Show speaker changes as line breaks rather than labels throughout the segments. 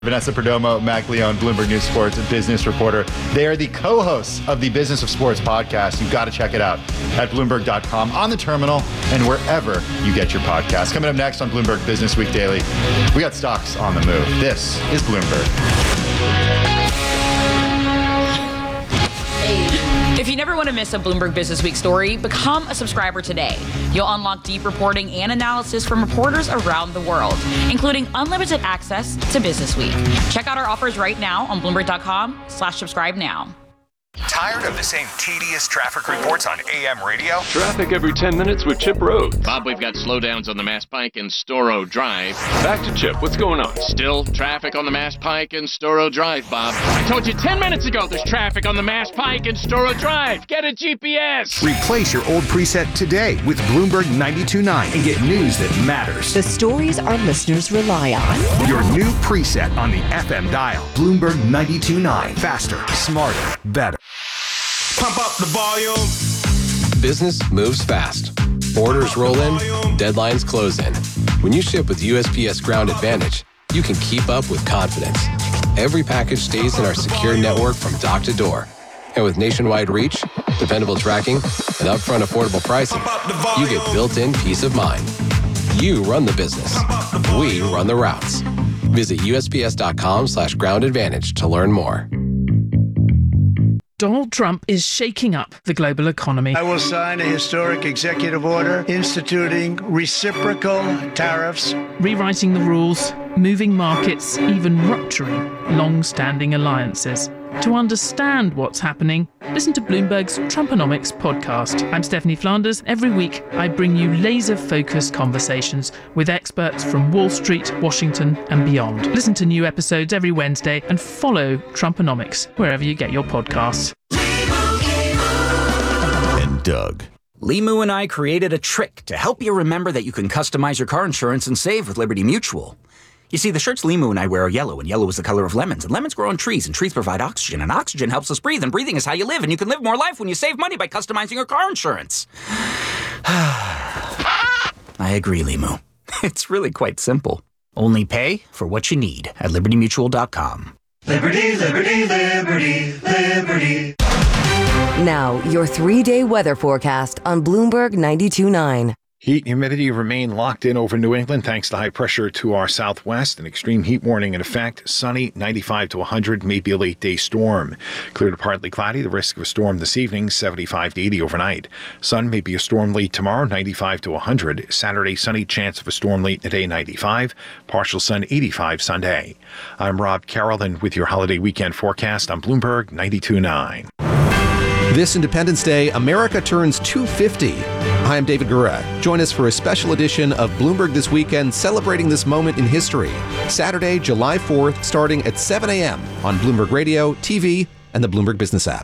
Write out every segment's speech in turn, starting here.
Vanessa Perdomo, Mac Leone, Bloomberg News Sports business reporter. They are the co-hosts of the Business of Sports podcast. You've got to check it out at Bloomberg.com, on the terminal, and wherever you get your podcast. Coming up next on Bloomberg Business Week Daily, we got stocks on the move. This is Bloomberg.
If you never want to miss a Bloomberg Business Week story, become a subscriber today. You'll unlock deep reporting and analysis from reporters around the world, including unlimited access to Business Week. Check out our offers right now on Bloomberg.com/subscribe now.
Tired of the same tedious traffic reports on AM radio?
Traffic every 10 minutes with Chip Rhodes.
Bob, we've got slowdowns on the Mass Pike and Storrow Drive.
Back to Chip. What's going on?
Still traffic on the Mass Pike and Storrow Drive, Bob. I told you 10 minutes ago there's traffic on the Mass Pike and Storrow Drive. Get a GPS.
Replace your old preset today with Bloomberg 92.9 and get news that matters.
The stories our listeners rely on.
Your new preset on the FM dial. Bloomberg 92.9. Faster, smarter, better.
Pump up the volume.
Business moves fast. Orders roll in, deadlines close in. When you ship with USPS Ground Advantage, you can keep up with confidence. Every package stays in our secure network from dock to door. And with nationwide reach, dependable tracking, and upfront affordable pricing, you get built-in peace of mind. You run the business. We run the routes. Visit USPS.com/Ground Advantage to learn more.
Donald Trump is shaking up the global economy.
I will sign a historic executive order instituting reciprocal tariffs,
rewriting the rules, moving markets, even rupturing long-standing alliances. To understand what's happening, listen to Bloomberg's Trumponomics podcast. I'm Stephanie Flanders. Every week, I bring you laser-focused conversations with experts from Wall Street, Washington, and beyond. Listen to new episodes every Wednesday and follow Trumponomics wherever you get your podcasts.
And Doug. Limu and I created a trick to help you remember that you can customize your car insurance and save with Liberty Mutual. You see, the shirts Limu and I wear are yellow, and yellow is the color of lemons, and lemons grow on trees, and trees provide oxygen, and oxygen helps us breathe, and breathing is how you live, and you can live more life when you save money by customizing your car insurance. I agree, Limu. It's really quite simple. Only pay for what you need at libertymutual.com.
Liberty, liberty, liberty, liberty.
Now, your 3-day weather forecast on Bloomberg 92.9.
Heat and humidity remain locked in over New England thanks to high pressure to our southwest. An extreme heat warning in effect. Sunny, 95 to 100, maybe a late-day storm. Clear to partly cloudy. The risk of a storm this evening, 75 to 80 overnight. Sun may be a storm late tomorrow, 95 to 100. Saturday, sunny, chance of a storm late in the day, 95. Partial sun, 85 Sunday. I'm Rob Carroll, with your holiday weekend forecast on Bloomberg 92.9.
This Independence Day, America turns 250. Hi, I'm David Gura. Join us for a special edition of Bloomberg This Weekend, celebrating this moment in history. Saturday, July 4th, starting at 7 a.m. on Bloomberg Radio, TV, and the Bloomberg Business app.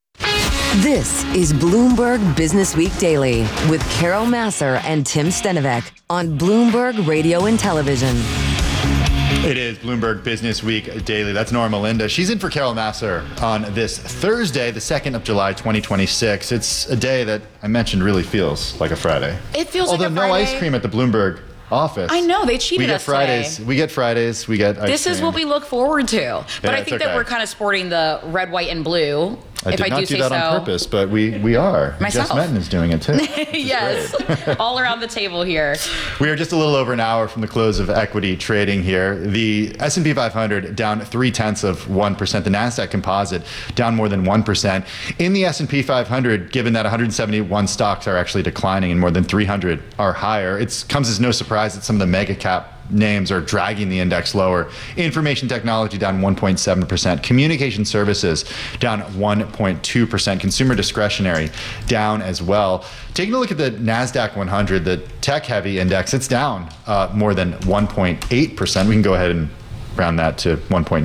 This is Bloomberg Business Week Daily with Carol Massar and Tim Stenovec on Bloomberg Radio and Television.
It is Bloomberg Business Week Daily. That's Norma Linda. She's in for Carol Massar on this Thursday, the 2nd of July, 2026. It's a day that I mentioned really feels like a Friday.
It feels
like a Friday. Although no ice cream at the Bloomberg office.
I know, they cheated us
Fridays.
today.
We get Fridays. We get ice
This
cream.
is what we look forward to. But I think that we're kind of sporting the red, white, and blue.
I did not do that on purpose, but we are.
Myself.
Jess Metten is doing it too.
Yes, all around the table here.
We are just a little over an hour from the close of equity trading here. The S&P 500 down 0.3%. The NASDAQ Composite down more than 1%. In the S&P 500, given that 171 stocks are actually declining and more than 300 are higher, it comes as no surprise that some of the mega cap names are dragging the index lower. Information technology down 1.7%. Communication services down 1.2%. Consumer discretionary down as well. Taking a look at the NASDAQ 100, the tech-heavy index, it's down more than 1.8%. We can go ahead and round that to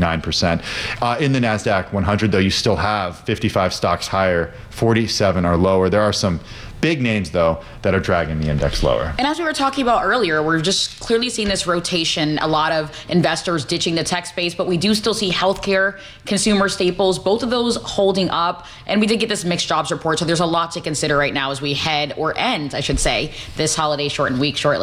1.9%. In the NASDAQ 100, though, you still have 55 stocks higher, 47 are lower. There are some big names, though, that are dragging the index lower.
And as we were talking about earlier, we're just clearly seeing this rotation, a lot of investors ditching the tech space, but we do still see healthcare, consumer staples, both of those holding up. And we did get this mixed jobs report, so there's a lot to consider right now as we head, or end, I should say, this holiday shortened week shortly.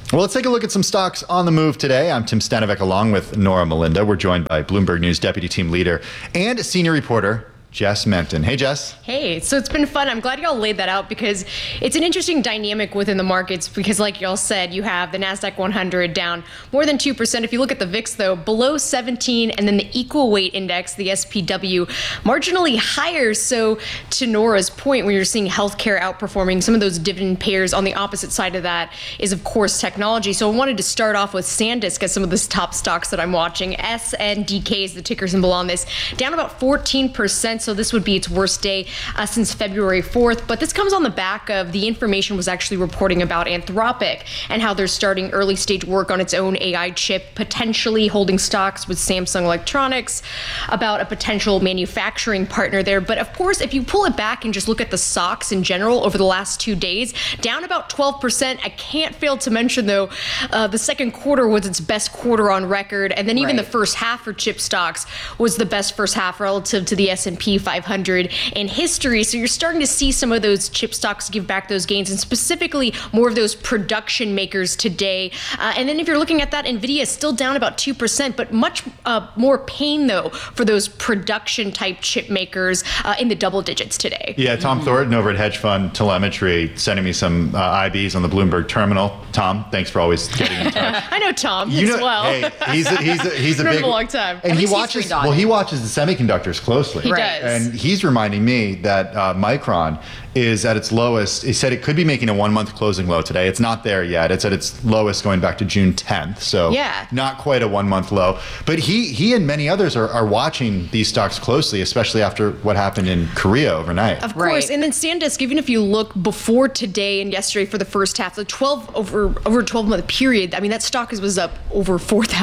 Well, let's take a look at some stocks on the move today. I'm Tim Stanovic along with Nora Melinda. We're joined by Bloomberg News Deputy Team Leader and Senior Reporter Jess Menton. Hey, Jess.
Hey, so it's been fun. I'm glad y'all laid that out because it's an interesting dynamic within the markets because like y'all said, you have the NASDAQ 100 down more than 2%. If you look at the VIX, though, below 17, and then the equal weight index, the SPW, marginally higher. So to Nora's point, when you're seeing healthcare outperforming, some of those dividend payers on the opposite side of that is, of course, technology. So I wanted to start off with SanDisk as some of the top stocks that I'm watching. SNDK is the ticker symbol on this, down about 14%. So this would be its worst day since February 4th. But this comes on the back of the information was actually reporting about Anthropic and how they're starting early stage work on its own AI chip, potentially holding stocks with Samsung Electronics, about a potential manufacturing partner there. But of course, if you pull it back and just look at the stocks in general over the last 2 days, down about 12%. I can't fail to mention, though, the second quarter was its best quarter on record. And then even the first half for chip stocks was the best first half relative to the S&P 500 in history. So you're starting to see some of those chip stocks give back those gains, and specifically more of those production makers today. And then if you're looking at that, NVIDIA is still down about 2%, but much more pain, though, for those production type chip makers in the double digits today.
Yeah, Tom Thornton over at Hedge Fund Telemetry sending me some IBs on the Bloomberg terminal. Tom, thanks for always getting in touch.
I know Tom as well.
Hey, he's a
been
big,
a long time.
And he watches the semiconductors closely.
He does.
And he's reminding me that Micron is at its lowest. He said it could be making a 1 month closing low today. It's not there yet. It's at its lowest going back to June 10th. So not quite a 1 month low. But he and many others are watching these stocks closely, especially after what happened in Korea overnight.
Of course. And then SanDisk, even if you look before today and yesterday for the first half, the 12 over a 12-month period, I mean, that stock was up over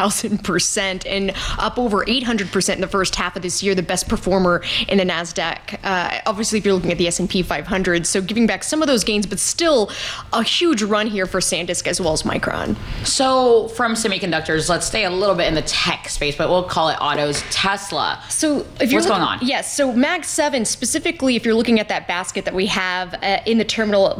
4,000% and up over 800% in the first half of this year, the best performer in the NASDAQ. Obviously, if you're looking at the S&P 500, so giving back some of those gains, but still a huge run here for SanDisk as well as Micron.
So from semiconductors, let's stay a little bit in the tech space, but we'll call it autos. Tesla.
So if you're
what's going on?
Yes. So Mag 7 specifically, if you're looking at that basket that we have in the terminal,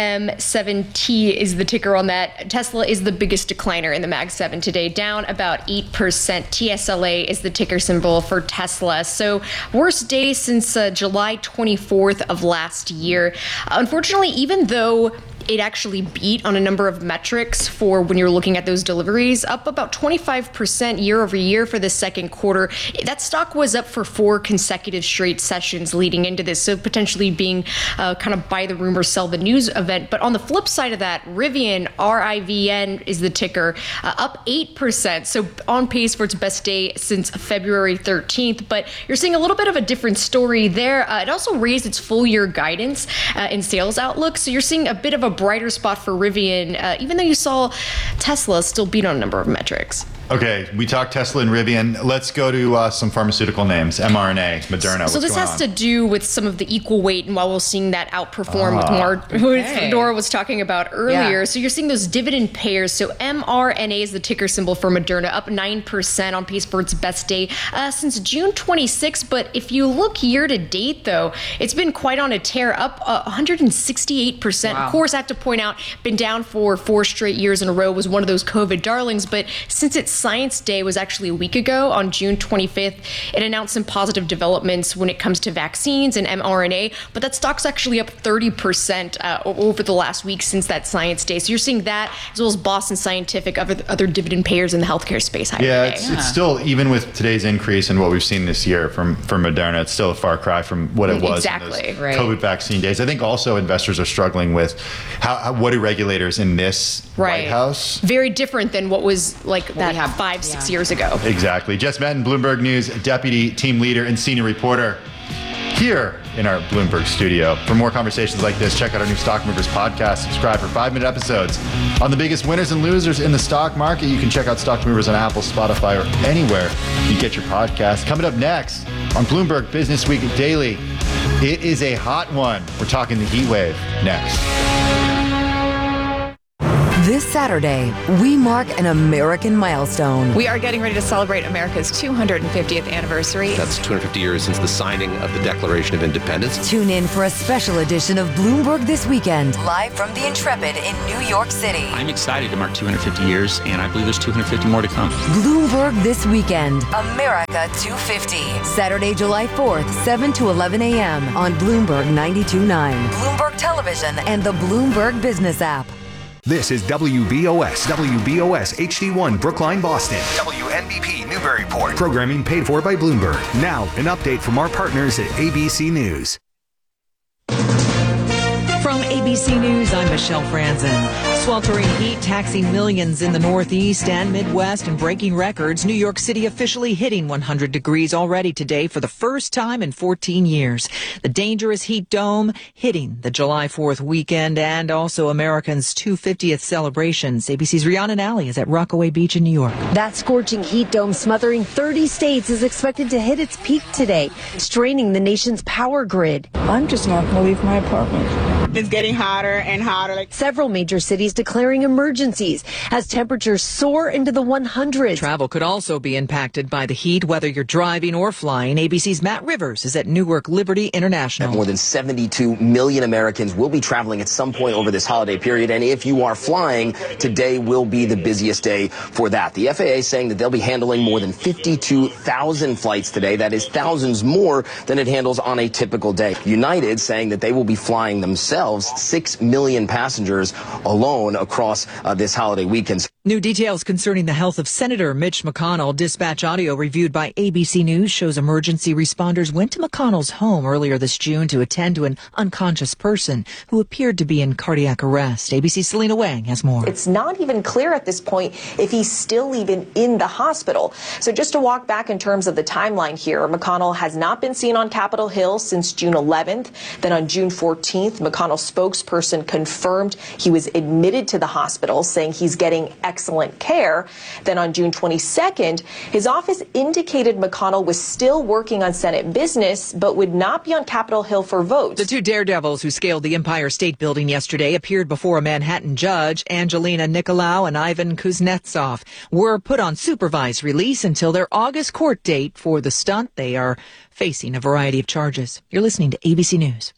BM7T is the ticker on that. Tesla is the biggest decliner in the Mag 7 today, down about 8%. TSLA is the ticker symbol for Tesla. So worst day since July 24th of last year. Unfortunately, even though it actually beat on a number of metrics for when you're looking at those deliveries, up about 25% year over year for the second quarter. That stock was up for 4 consecutive straight sessions leading into this, so potentially being kind of buy the rumor, sell the news event. But on the flip side of that, Rivian, RIVN is the ticker, up 8%, so on pace for its best day since February 13th. But you're seeing a little bit of a different story there. It also raised its full year guidance in sales outlook, so you're seeing a bit of a brighter spot for Rivian, even though you saw Tesla still beat on a number of metrics.
Okay, we talked Tesla and Rivian. Let's go to some pharmaceutical names. mRNA, Moderna.
So this has to do with some of the equal weight, and while we're seeing that outperform with Nora was talking about earlier. So you're seeing those dividend payers. So mRNA is the ticker symbol for Moderna, up 9% on pace for its best day since June 26. But if you look year to date, though, it's been quite on a tear, up 168%. Wow. Of course, I have to point out, been down for 4 straight years in a row, was one of those COVID darlings. But since its Science Day was actually a week ago on June 25th, it announced some positive developments when it comes to vaccines and mRNA, but that stock's actually up 30% over the last week since that Science Day. So you're seeing that, as well as Boston Scientific, other dividend payers in the healthcare space.
It's still, even with today's increase in what we've seen this year from Moderna, it's still a far cry from what it was in those COVID vaccine days. I think also investors are struggling with what do regulators in this White House?
Very different than what was like that 5-6 years ago.
Exactly. Jess Menton, Bloomberg News Deputy Team Leader and Senior Reporter, here in our Bloomberg studio. For more conversations like this, check out our new Stock Movers podcast. Subscribe for 5-minute episodes on the biggest winners and losers in the stock market. You can check out Stock Movers on Apple, Spotify, or anywhere you get your podcast. Coming up next on Bloomberg Business Week Daily, it is a hot one. We're talking the heat wave next.
This Saturday, we mark an American milestone.
We are getting ready to celebrate America's 250th anniversary.
That's 250 years since the signing of the Declaration of Independence.
Tune in for a special edition of Bloomberg This Weekend, live from the Intrepid in New York City.
I'm excited to mark 250 years, and I believe there's 250 more to come.
Bloomberg This Weekend, America 250. Saturday, July 4th, 7 to 11 a.m. on Bloomberg 92.9, Bloomberg Television, and the Bloomberg Business app.
This is WBOS HD1 Brookline, Boston.
WNBP Newburyport.
Programming paid for by Bloomberg. Now, an update from our partners at ABC News.
From ABC News, I'm Michelle Franzen. Sweltering heat taxing millions in the Northeast and Midwest and breaking records. New York City officially hitting 100 degrees already today for the first time in 14 years. The dangerous heat dome hitting the July 4th weekend and also Americans' 250th celebrations. ABC's Rhiannon Alley is at Rockaway Beach in New York.
That scorching heat dome smothering 30 states is expected to hit its peak today, straining the nation's power grid.
I'm just not going to leave my apartment. It's getting hotter and hotter.
Several major cities declaring emergencies as temperatures soar into the 100s.
Travel could also be impacted by the heat, whether you're driving or flying. ABC's Matt Rivers is at Newark Liberty International.
More than 72 million Americans will be traveling at some point over this holiday period. And if you are flying, today will be the busiest day for that. The FAA saying that they'll be handling more than 52,000 flights today. That is thousands more than it handles on a typical day. United saying that they will be flying themselves 6 million passengers alone across this holiday weekend.
New details concerning the health of Senator Mitch McConnell. Dispatch audio reviewed by ABC News shows emergency responders went to McConnell's home earlier this June to attend to an unconscious person who appeared to be in cardiac arrest. ABC's Selena Wang has more.
It's not even clear at this point if he's still even in the hospital. So just to walk back in terms of the timeline here, McConnell has not been seen on Capitol Hill since June 11th. Then on June 14th, McConnell's spokesperson confirmed he was admitted to the hospital, saying he's getting excellent care. Then on June 22nd, his office indicated McConnell was still working on Senate business, but would not be on Capitol Hill for votes.
The two daredevils who scaled the Empire State Building yesterday appeared before a Manhattan judge. Angelina Nicolau and Ivan Kuznetsov were put on supervised release until their August court date for the stunt. They are facing a variety of charges. You're listening to ABC News.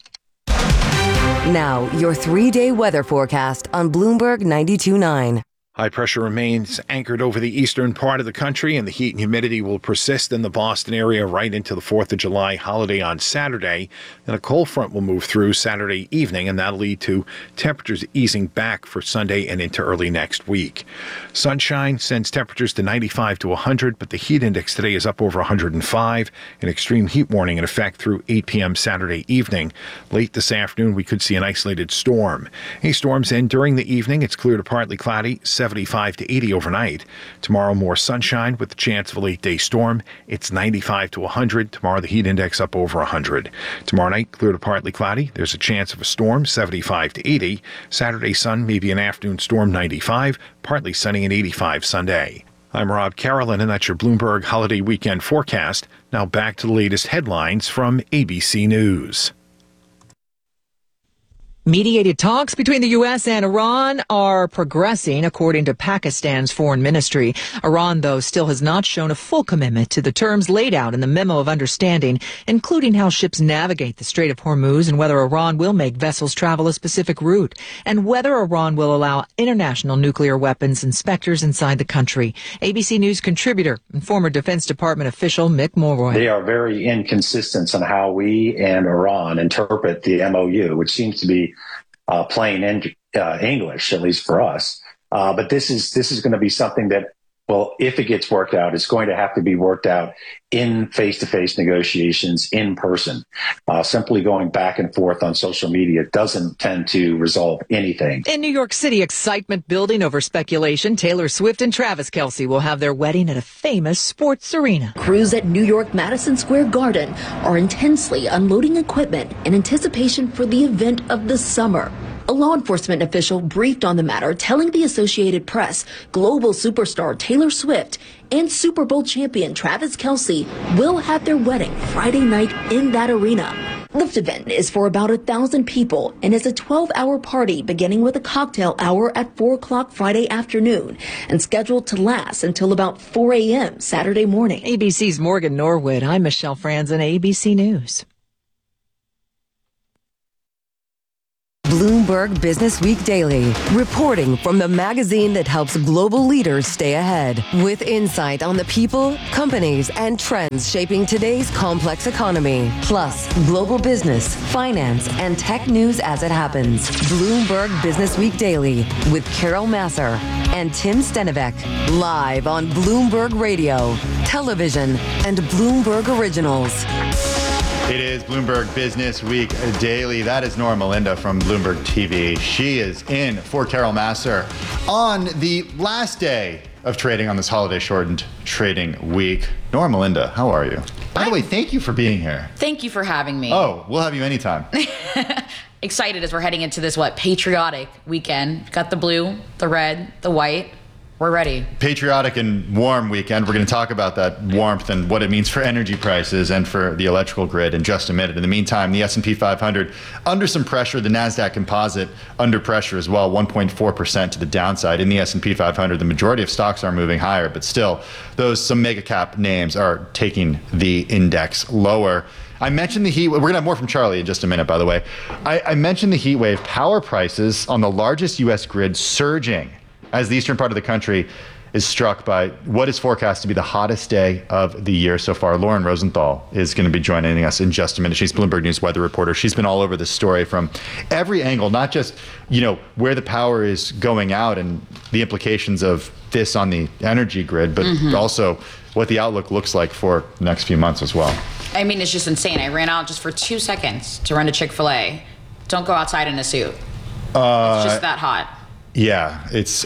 Now, your 3-day weather forecast on Bloomberg 92.9.
High pressure remains anchored over the eastern part of the country, and the heat and humidity will persist in the Boston area right into the 4th of July holiday on Saturday. Then a cold front will move through Saturday evening, and that'll lead to temperatures easing back for Sunday and into early next week. Sunshine sends temperatures to 95 to 100, but the heat index today is up over 105. An extreme heat warning in effect through 8 p.m. Saturday evening. Late this afternoon, we could see an isolated storm. Any storms in during the evening, it's clear to partly cloudy, 75 to 80 overnight. Tomorrow, more sunshine with the chance of a late-day storm. It's 95 to 100. Tomorrow, the heat index up over 100. Tomorrow night, clear to partly cloudy. There's a chance of a storm, 75 to 80. Saturday, sun, maybe an afternoon storm, 95. Partly sunny and 85 Sunday. I'm Rob Carolyn, and that's your Bloomberg Holiday Weekend forecast. Now back to the latest headlines from ABC News.
Mediated talks between the U.S. and Iran are progressing, according to Pakistan's foreign ministry. Iran, though, still has not shown a full commitment to the terms laid out in the memo of understanding, including how ships navigate the Strait of Hormuz and whether Iran will make vessels travel a specific route, and whether Iran will allow international nuclear weapons inspectors inside the country. ABC News contributor and former Defense Department official Mick Mulroy.
They are very inconsistent on how we and Iran interpret the MOU, which seems to be plain English, at least for us. But this is going to be something that, well, if it gets worked out, it's going to have to be worked out in face-to-face negotiations in person. Simply going back and forth on social media doesn't tend to resolve anything.
In New York City, excitement building over speculation. Taylor Swift and Travis Kelce will have their wedding at a famous sports arena.
Crews at New York Madison Square Garden are intensely unloading equipment in anticipation for the event of the summer. A law enforcement official briefed on the matter, telling the Associated Press global superstar Taylor Swift and Super Bowl champion Travis Kelce will have their wedding Friday night in that arena. Lift event is for about 1,000 people and is a 12-hour party beginning with a cocktail hour at 4 o'clock Friday afternoon and scheduled to last until about 4 a.m. Saturday morning.
ABC's Morgan Norwood. I'm Michelle Franzen, ABC News.
Bloomberg Business Week Daily, reporting from the magazine that helps global leaders stay ahead, with insight on the people, companies, and trends shaping today's complex economy, plus global business, finance, and tech news as it happens. Bloomberg Business Week Daily with Carol Masser and Tim Stenivek, live on Bloomberg Radio, television, and Bloomberg Originals.
It is Bloomberg Business Week Daily. That is Nora Melinda from Bloomberg TV. She is in for Carol Masser on the last day of trading on this holiday-shortened trading week. Nora Melinda, how are you? By the way, thank you for being here.
Thank you for having me.
Oh, we'll have you anytime.
Excited as we're heading into this, patriotic weekend. Got the blue, the red, the white. We're ready.
Patriotic and warm weekend. We're going to talk about that warmth and what it means for energy prices and for the electrical grid in just a minute. In the meantime, the S&P 500 under some pressure. The NASDAQ composite under pressure as well, 1.4% to the downside. In the S&P 500, the majority of stocks are moving higher, but still, some mega cap names are taking the index lower. I mentioned the heat. We're going to have more from Charlie in just a minute, by the way. I mentioned the heat wave. Power prices on the largest U.S. grid surging as the eastern part of the country is struck by what is forecast to be the hottest day of the year so far. Lauren Rosenthal is going to be joining us in just a minute. She's Bloomberg News weather reporter. She's been all over this story from every angle, not just, where the power is going out and the implications of this on the energy grid, but also what the outlook looks like for the next few months as well.
I mean, it's just insane. I ran out just for 2 seconds to run to Chick-fil-A. Don't go outside in a suit. It's just that hot.
Yeah,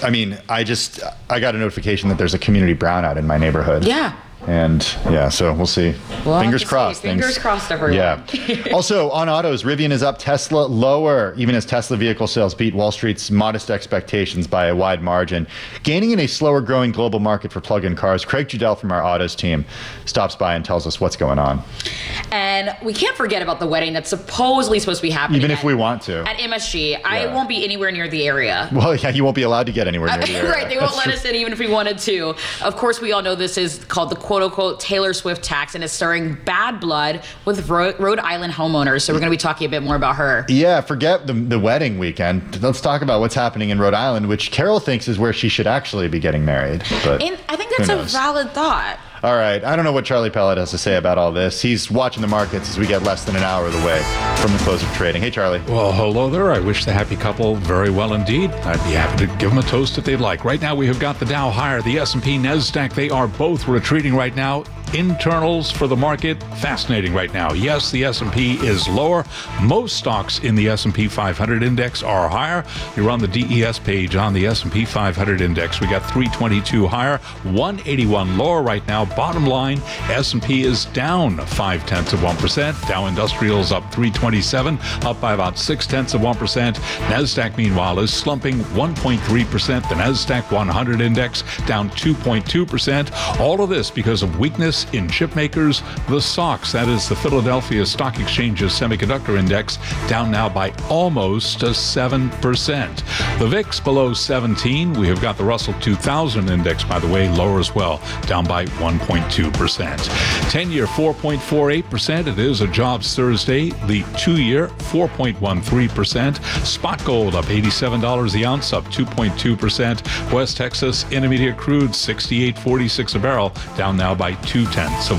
I got a notification that there's a community brownout in my neighborhood.
Yeah.
And so we'll see. Fingers crossed.
Fingers crossed, everyone.
Yeah. Also, on autos, Rivian is up, Tesla lower, even as Tesla vehicle sales beat Wall Street's modest expectations by a wide margin. Gaining in a slower growing global market for plug-in cars, Craig Judell from our autos team stops by and tells us what's going on.
And we can't forget about the wedding that's supposedly supposed to be happening.
Even if we want to.
At MSG. Yeah. I won't be anywhere near the area.
Well, yeah, you won't be allowed to get anywhere near the area.
Right, they won't let us in even if we wanted to. Of course, we all know this is called the quote-unquote Taylor Swift tax, and it's stirring bad blood with Rhode Island homeowners. So we're going to be talking a bit more about her.
Yeah, forget the wedding weekend. Let's talk about what's happening in Rhode Island, which Carol thinks is where she should actually be getting married. But
I think that's a valid thought.
All right. I don't know what Charlie Pellet has to say about all this. He's watching the markets as we get less than an hour of the way from the close of trading. Hey, Charlie.
Well, hello there. I wish the happy couple very well indeed. I'd be happy to give them a toast if they'd like. Right now, we have got the Dow higher, the S&P, NASDAQ. They are both retreating right now. Internals for the market, fascinating right now. Yes, the S&P is lower. Most stocks in the S&P 500 index are higher. You're on the DES page on the S&P 500 index. We got 322 higher, 181 lower right now. Bottom line, S&P is down 0.5%. Dow Industrials up 327, up by about 0.6%. NASDAQ, meanwhile, is slumping 1.3%. The NASDAQ 100 index down 2.2%. All of this because of weakness in chip makers. The SOX, that is the Philadelphia Stock Exchange's semiconductor index, down now by almost 7%. The VIX below 17. We have got the Russell 2000 index, by the way, lower as well, down by 1.2%. 10-year 4.48%. It is a jobs Thursday. The 2-year 4.13%. Spot gold up $87 the ounce, up 2.2%. West Texas Intermediate crude 68.46 a barrel, down now by 0.2%.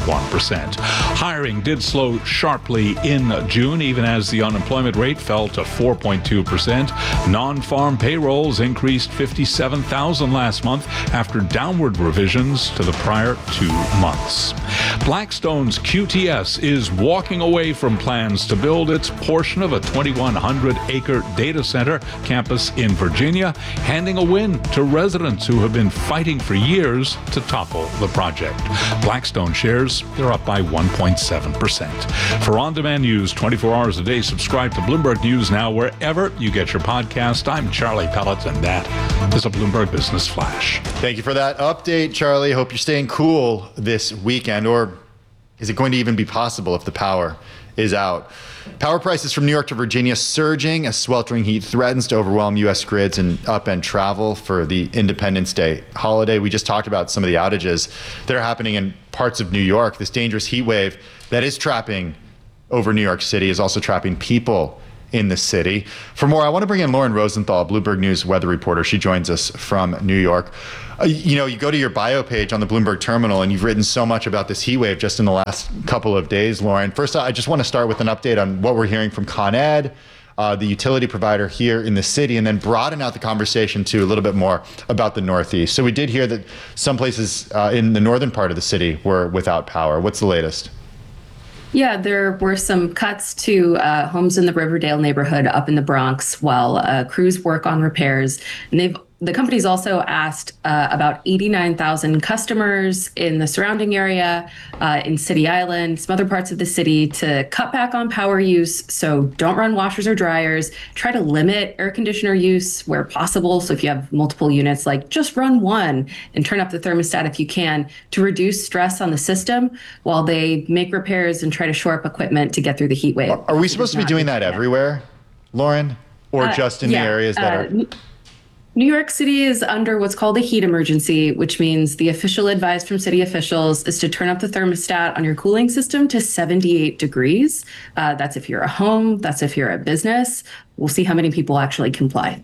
Hiring did slow sharply in June, even as the unemployment rate fell to 4.2%. Non-farm payrolls increased 57,000 last month after downward revisions to the prior 2 months. Blackstone's QTS is walking away from plans to build its portion of a 2,100-acre data center campus in Virginia, handing a win to residents who have been fighting for years to topple the project. Blackstone shares, they're up by 1.7%. For on-demand news 24 hours a day, subscribe to Bloomberg News Now wherever you get your podcast. I'm Charlie Pellet, and that is a Bloomberg Business Flash.
Thank you for that update, Charlie. Hope you're staying cool this weekend, or Is it going to even be possible if the power is out? Power prices from New York to Virginia surging as sweltering heat threatens to overwhelm U.S. grids and upend travel for the Independence Day holiday. We just talked about some of the outages that are happening in parts of New York. This dangerous heat wave that is trapping over New York City is also trapping people in the city. For more, I want to bring in Lauren Rosenthal, Bloomberg News weather reporter. She joins us from New York. You go to your bio page on the Bloomberg terminal, and you've written so much about this heat wave just in the last couple of days, Lauren. First, I just want to start with an update on what we're hearing from Con Ed, the utility provider here in the city, and then broaden out the conversation to a little bit more about the Northeast. So we did hear that some places in the northern part of the city were without power. What's the latest?
Yeah, there were some cuts to homes in the Riverdale neighborhood up in the Bronx while crews work on repairs. And the company's also asked about 89,000 customers in the surrounding area, in City Island, some other parts of the city, to cut back on power use. So don't run washers or dryers. Try to limit air conditioner use where possible. So if you have multiple units, like just run one and turn up the thermostat if you can to reduce stress on the system while they make repairs and try to shore up equipment to get through the heat wave.
Are we supposed to be doing that everywhere, Lauren? Or just in the areas that are...
New York City is under what's called a heat emergency, which means the official advice from city officials is to turn up the thermostat on your cooling system to 78 degrees. That's if you're a home, that's if you're a business. We'll see how many people actually comply.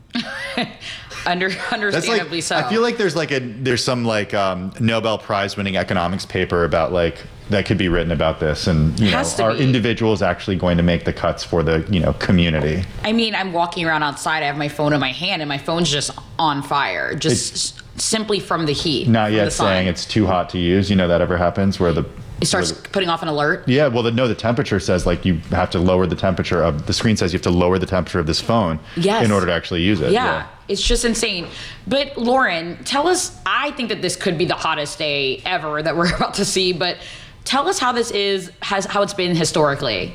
Understandably so.
I feel like there's some Nobel Prize winning economics paper about that could be written about this, and are individuals actually going to make the cuts for the community?
I mean, I'm walking around outside. I have my phone in my hand, and my phone's just on fire, simply from the heat.
Not yet saying it's too hot to use. That ever happens where
it starts putting off an alert?
Yeah, well, the temperature says you have to lower the temperature of the screen says you have to lower the temperature of this phone in order to actually use it.
Yeah, it's just insane. But Lauren, tell us, I think that this could be the hottest day ever that we're about to see, but tell us how how it's been historically.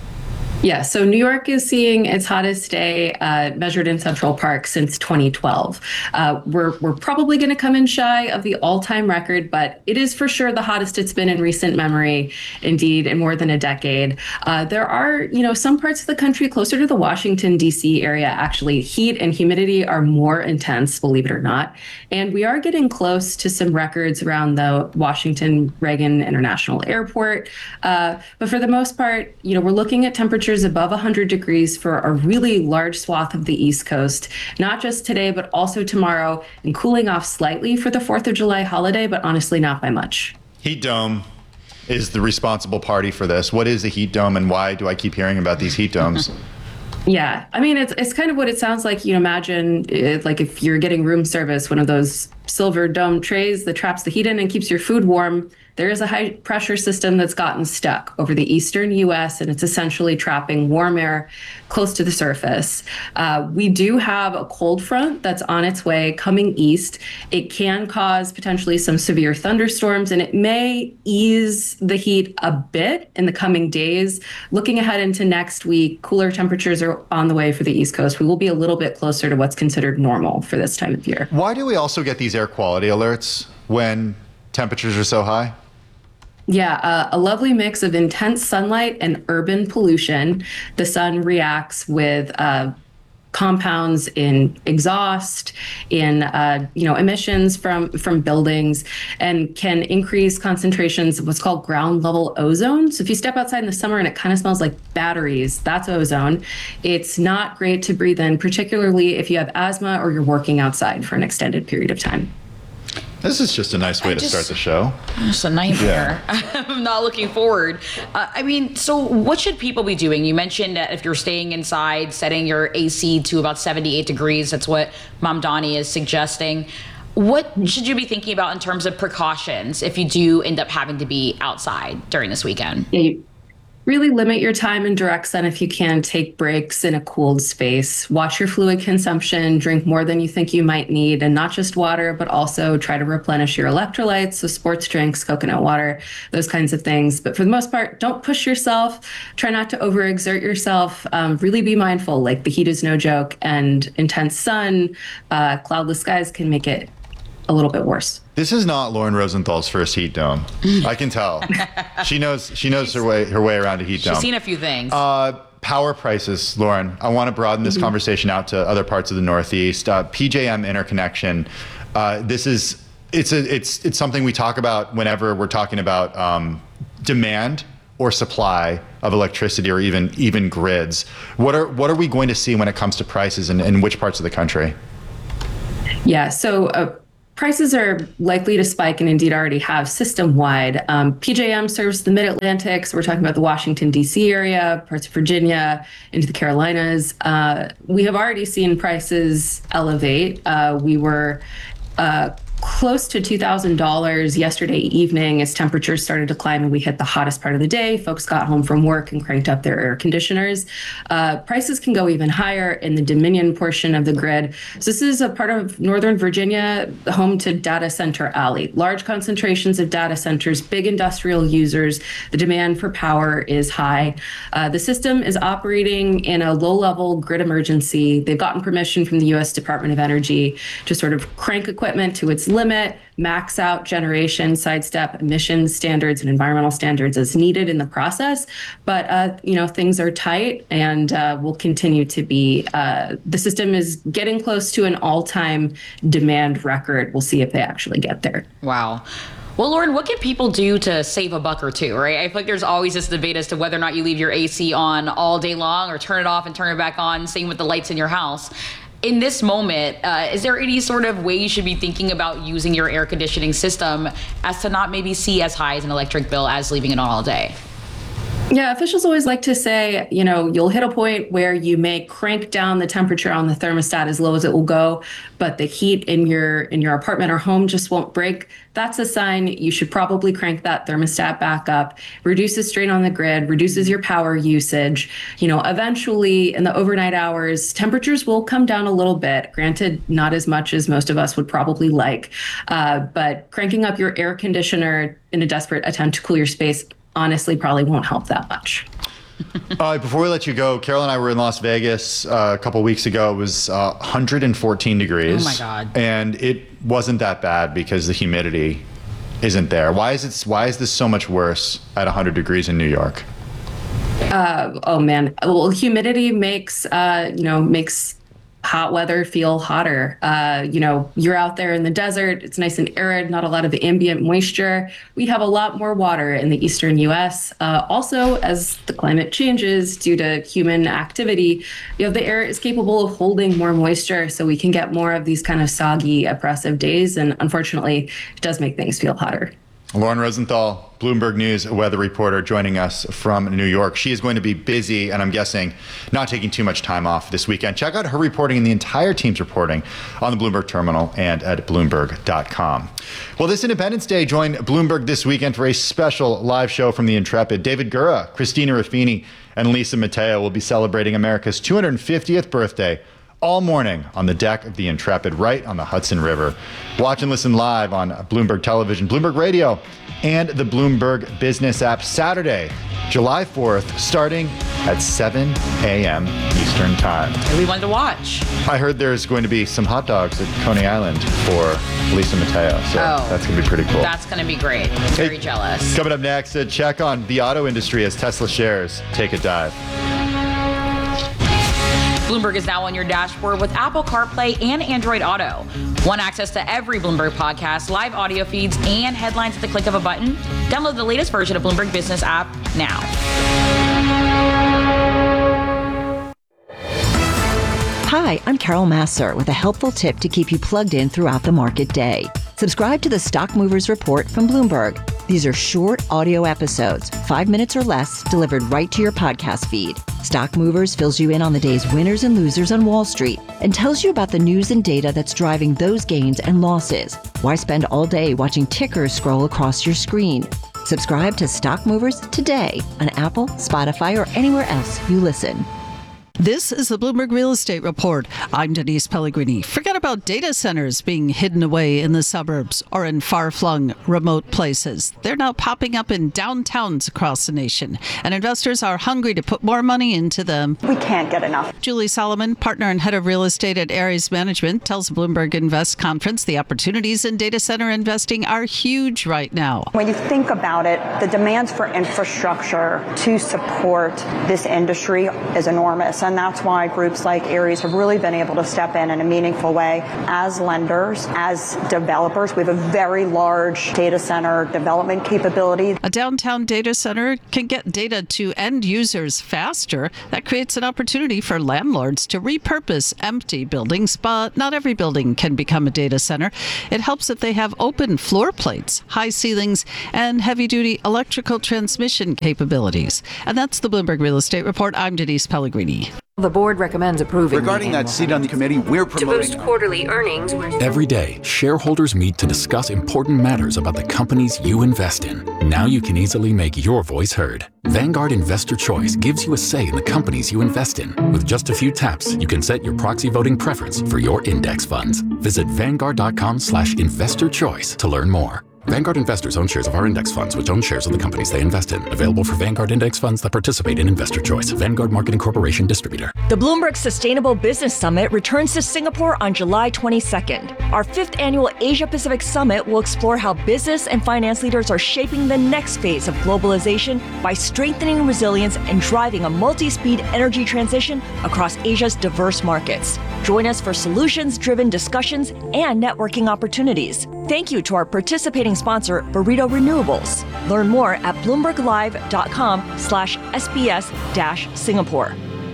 Yeah, so New York is seeing its hottest day measured in Central Park since 2012. We're probably going to come in shy of the all-time record, but it is for sure the hottest it's been in recent memory, indeed, in more than a decade. There are, some parts of the country closer to the Washington, D.C. area, actually, heat and humidity are more intense, believe it or not. And we are getting close to some records around the Washington Reagan International Airport. But for the most part, we're looking at temperatures above 100 degrees for a really large swath of the East Coast, not just today, but also tomorrow, and cooling off slightly for the 4th of July holiday, but honestly not by much.
Heat dome is the responsible party for this. What is a heat dome, and why do I keep hearing about these heat domes?
Yeah, I mean, it's kind of what it sounds like. Imagine if you're getting room service, one of those silver dome trays that traps the heat in and keeps your food warm. There is a high pressure system that's gotten stuck over the eastern U.S., and it's essentially trapping warm air close to the surface. We do have a cold front that's on its way coming east. It can cause potentially some severe thunderstorms, and it may ease the heat a bit in the coming days. Looking ahead into next week, cooler temperatures are on the way for the East Coast. We will be a little bit closer to what's considered normal for this time of year.
Why do we also get these air quality alerts when temperatures are so high?
Yeah, a lovely mix of intense sunlight and urban pollution. The sun reacts with compounds in exhaust, in emissions from buildings, and can increase concentrations of what's called ground level ozone. So if you step outside in the summer and it kind of smells like batteries, that's ozone. It's not great to breathe in, particularly if you have asthma or you're working outside for an extended period of time.
This is just a nice way to start the show.
It's a nightmare. Yeah. I'm not looking forward. So what should people be doing? You mentioned that if you're staying inside, setting your AC to about 78 degrees, that's what Mom Donnie is suggesting. What should you be thinking about in terms of precautions if you do end up having to be outside during this weekend?
Yeah, really limit your time in direct sun if you can. Take breaks in a cooled space. Watch your fluid consumption. Drink more than you think you might need, and not just water, but also try to replenish your electrolytes, so sports drinks, coconut water, those kinds of things. But for the most part, don't push yourself. Try not to overexert yourself. Really be mindful. The heat is no joke, and intense sun, cloudless skies can make it a little bit worse.
This is not Lauren Rosenthal's first heat dome. I can tell. She knows her way around a heat dome.
She's seen a few things.
Power prices, Lauren. I want to broaden this conversation out to other parts of the Northeast. PJM interconnection. It's something we talk about whenever we're talking about demand or supply of electricity, or even grids. What are we going to see when it comes to prices in which parts of the country?
Yeah, so prices are likely to spike, and indeed already have system-wide. PJM serves the Mid-Atlantic, so we're talking about the Washington, D.C. area, parts of Virginia, into the Carolinas. We have already seen prices elevate. We were close to $2,000 yesterday evening as temperatures started to climb and we hit the hottest part of the day. Folks got home from work and cranked up their air conditioners. Prices can go even higher in the Dominion portion of the grid. So this is a part of Northern Virginia, home to Data Center Alley. Large concentrations of data centers, big industrial users. The demand for power is high. The system is operating in a low-level grid emergency. They've gotten permission from the U.S. Department of Energy to sort of crank equipment to its limit, max out generation, sidestep emissions standards and environmental standards as needed in the process. But, things are tight and will continue to be. The system is getting close to an all-time demand record. We'll see if they actually get there.
Wow. Well, Lauren, what can people do to save a buck or two, right? I feel like there's always this debate as to whether or not you leave your AC on all day long or turn it off and turn it back on, same with the lights in your house. In this moment, is there any sort of way you should be thinking about using your air conditioning system as to not maybe see as high as an electric bill as leaving it on all day?
Yeah, officials always like to say, you'll hit a point where you may crank down the temperature on the thermostat as low as it will go, but the heat in your apartment or home just won't break. That's a sign you should probably crank that thermostat back up, reduces strain on the grid, reduces your power usage. Eventually in the overnight hours, temperatures will come down a little bit. Granted, not as much as most of us would probably like, but cranking up your air conditioner in a desperate attempt to cool your space honestly probably won't help that much.
Before we let you go, Carol and I were in Las Vegas a couple weeks ago. It was 114 degrees.
Oh my God.
And it wasn't that bad because the humidity isn't there. Why is this so much worse at 100 degrees in New York?
Oh man. Well, humidity makes hot weather feel hotter. You're out there in the desert. It's nice and arid, not a lot of ambient moisture. We have a lot more water in the eastern U.S. Also, as the climate changes due to human activity, the air is capable of holding more moisture, so we can get more of these kind of soggy, oppressive days. And unfortunately, it does make things feel hotter.
Lauren Rosenthal, Bloomberg News weather reporter, joining us from New York. She is going to be busy, and I'm guessing not taking too much time off this weekend. Check out her reporting and the entire team's reporting on the Bloomberg terminal and at Bloomberg.com. Well, this Independence Day, join Bloomberg this weekend for a special live show from the Intrepid. David Gura, Christina Ruffini, and Lisa Mateo will be celebrating America's 250th birthday all morning on the deck of the Intrepid right on the Hudson River. Watch and listen live on Bloomberg Television, Bloomberg Radio, and the Bloomberg Business app Saturday, July 4th, starting at 7 a.m. Eastern Time.
Everyone to watch.
I heard there's going to be some hot dogs at Coney Island for Lisa Mateo, so that's going to be pretty cool.
That's going to be great. I'm very jealous.
Coming up next, a check on the auto industry as Tesla shares take a dive.
Bloomberg is now on your dashboard with Apple CarPlay and Android Auto. Want access to every Bloomberg podcast, live audio feeds, and headlines at the click of a button? Download the latest version of Bloomberg Business app now.
Hi, I'm Carol Massar with a helpful tip to keep you plugged in throughout the market day. Subscribe to the Stock Movers Report from Bloomberg. These are short audio episodes, 5 minutes or less, delivered right to your podcast feed. Stock Movers fills you in on the day's winners and losers on Wall Street and tells you about the news and data that's driving those gains and losses. Why spend all day watching tickers scroll across your screen? Subscribe to Stock Movers today on Apple, Spotify, or anywhere else you listen.
This is the Bloomberg Real Estate Report. I'm Denise Pellegrini. Forget about data centers being hidden away in the suburbs or in far-flung remote places. They're now popping up in downtowns across the nation, and investors are hungry to put more money into them.
We can't get enough.
Julie Solomon, partner and head of real estate at Ares Management, tells Bloomberg Invest Conference the opportunities in data center investing are huge right now.
When you think about it, the demands for infrastructure to support this industry is enormous. And that's why groups like Ares have really been able to step in a meaningful way. As lenders, as developers, we have a very large data center development capability.
A downtown data center can get data to end users faster. That creates an opportunity for landlords to repurpose empty buildings, but not every building can become a data center. It helps if they have open floor plates, high ceilings, and heavy-duty electrical transmission capabilities. And that's the Bloomberg Real Estate Report. I'm Denise Pellegrini.
The board recommends approving.
Regarding that seat on the committee, we're promoting.
To boost quarterly earnings.
Every day, shareholders meet to discuss important matters about the companies you invest in. Now you can easily make your voice heard. Vanguard Investor Choice gives you a say in the companies you invest in. With just a few taps, you can set your proxy voting preference for your index funds. Visit Vanguard.com/investorchoice to learn more. Vanguard investors own shares of our index funds, which own shares of the companies they invest in. Available for Vanguard index funds that participate in Investor Choice. Vanguard Marketing Corporation distributor.
The Bloomberg Sustainable Business Summit returns to Singapore on July 22nd. Our 5th annual Asia Pacific Summit will explore how business and finance leaders are shaping the next phase of globalization by strengthening resilience and driving a multi-speed energy transition across Asia's diverse markets. Join us for solutions-driven discussions and networking opportunities. Thank you to our participating sponsor, Burrito Renewables. Learn more at bloomberglive.com/SBS-Singapore.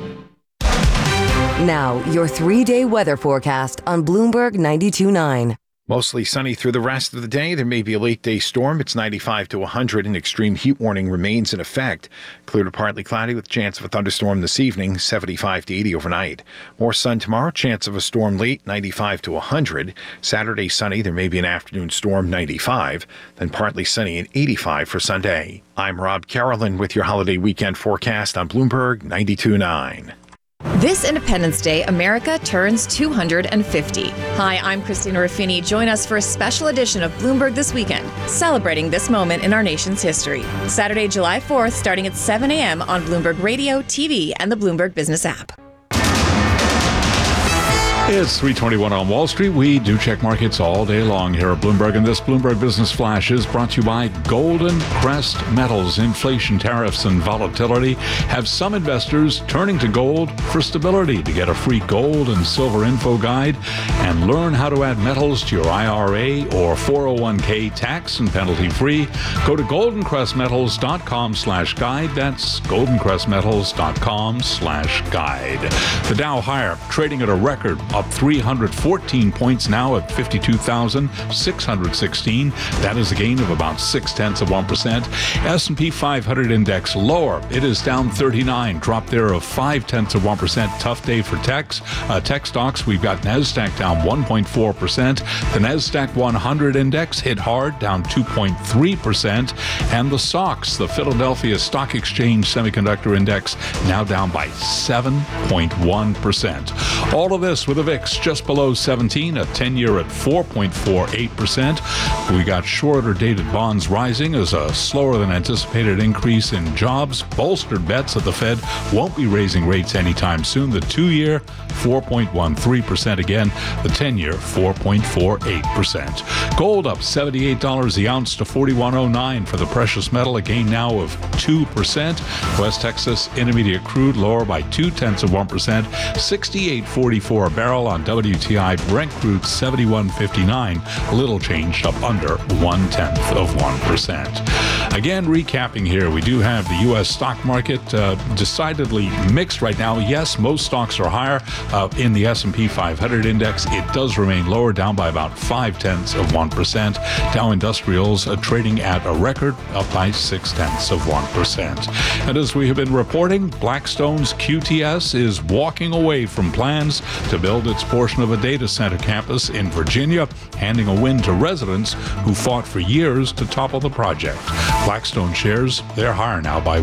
Now, your 3-day weather forecast on Bloomberg 92.9.
Mostly sunny through the rest of the day. There may be a late-day storm. It's 95 to 100. An extreme heat warning remains in effect. Clear to partly cloudy with chance of a thunderstorm this evening, 75 to 80 overnight. More sun tomorrow. Chance of a storm late, 95 to 100. Saturday sunny. There may be an afternoon storm, 95. Then partly sunny and 85 for Sunday. I'm Rob Carolyn with your holiday weekend forecast on Bloomberg 92.9.
This Independence Day, America turns 250. Hi, I'm Christina Ruffini. Join us for a special edition of Bloomberg This Weekend, celebrating this moment in our nation's history. Saturday, July 4th, starting at 7 a.m. on Bloomberg Radio, TV, and the Bloomberg Business app.
It's 3:21 on Wall Street. We do check markets all day long here at Bloomberg, and this Bloomberg Business Flash is brought to you by Golden Crest Metals. Inflation, tariffs, and volatility have some investors turning to gold for stability. To get a free gold and silver info guide and learn how to add metals to your IRA or 401k tax and penalty free, go to goldencrestmetals.com/guide. That's goldencrestmetals.com/guide. The Dow higher, trading at a record, up 314 points now at 52,616. That is a gain of about 0.6%. S&P 500 index lower. It is down 39, drop there of 0.5%. Tough day for tech stocks. We've got NASDAQ down 1.4%. The NASDAQ 100 index hit hard, down 2.3%. And the SOX, the Philadelphia Stock Exchange Semiconductor Index, now down by 7.1%. All of this with a VIX just below 17, a 10-year at 4.48%. We got shorter dated bonds rising as a slower than anticipated increase in jobs bolstered bets that the Fed won't be raising rates anytime soon. The 2-year 4.13% again, the 10-year 4.48%. Gold up $78 the ounce to $41.09 for the precious metal, a gain now of 2%. West Texas Intermediate crude lower by 0.2%, 68.44 a barrel on WTI. Brent crude 71.59, little changed, up under 0.1%. Again, recapping here, we do have the U.S. stock market decidedly mixed right now. Yes, most stocks are higher in the S&P 500 index. It does remain lower, down by about 0.5%. Dow Industrials trading at a record, up by 0.6%. And as we have been reporting, Blackstone's QTS is walking away from plans to build its portion of a data center campus in Virginia, handing a win to residents who fought for years to topple the project. Blackstone shares, they're higher now by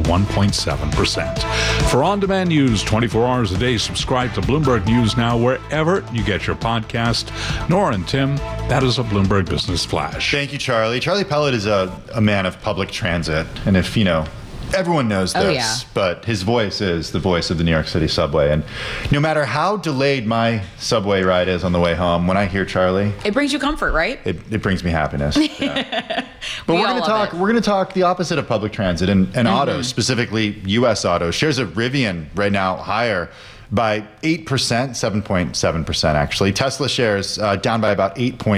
1.7%. For on-demand news 24 hours a day, subscribe to Bloomberg News Now wherever you get your podcast. Nora and Tim, that is a Bloomberg Business Flash.
Thank you, Charlie. Charlie Pellet is a man of public transit. And if, everyone knows this, but his voice is the voice of the New York City subway. And no matter how delayed my subway ride is on the way home, when I hear Charlie,
it brings you comfort, right?
It brings me happiness. Yeah. But we're going to talk the opposite of public transit and autos, specifically U.S. autos. Shares of Rivian right now higher by 8%, 7.7% actually. Tesla shares down by about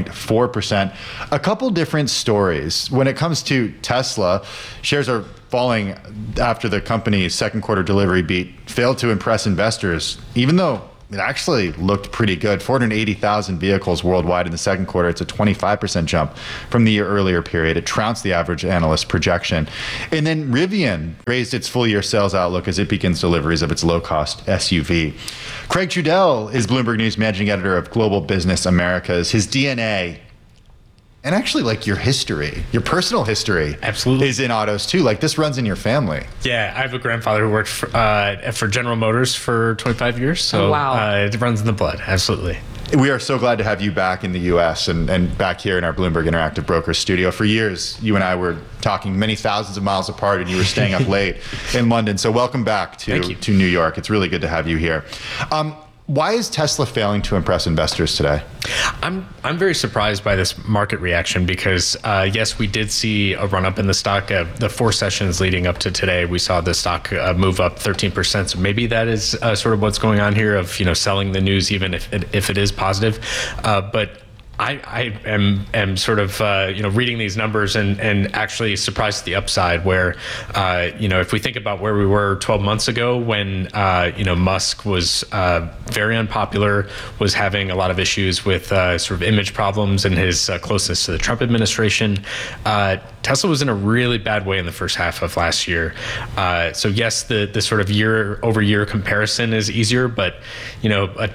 8.4%. A couple different stories. When it comes to Tesla, shares are falling after the company's second quarter delivery beat failed to impress investors, even though it actually looked pretty good. 480,000 vehicles worldwide in the second quarter. It's a 25% jump from the year earlier period. It trounced the average analyst projection. And then Rivian raised its full year sales outlook as it begins deliveries of its low-cost SUV. Craig Trudell is Bloomberg News managing editor of Global Business Americas. His DNA, and actually your history, your personal history,
absolutely,
is in autos too. This runs in your family.
Yeah, I have a grandfather who worked for General Motors for 25 years. So it runs in the blood. Absolutely.
We are so glad to have you back in the U.S. and back here in our Bloomberg Interactive Brokers studio. For years, you and I were talking many thousands of miles apart, and you were staying up late in London. So welcome back to New York. It's really good to have you here. Why is Tesla failing to impress investors today?
I'm very surprised by this market reaction because, yes, we did see a run up in the stock. The 4 sessions leading up to today, we saw the stock move up 13%. So maybe that is sort of what's going on here of, selling the news, even if it is positive. But I am sort of reading these numbers and actually surprised at the upside where if we think about where we were 12 months ago when Musk was very unpopular, was having a lot of issues with sort of image problems and his closeness to the Trump administration, Tesla was in a really bad way in the first half of last year. So yes, the sort of year over year comparison is easier, but a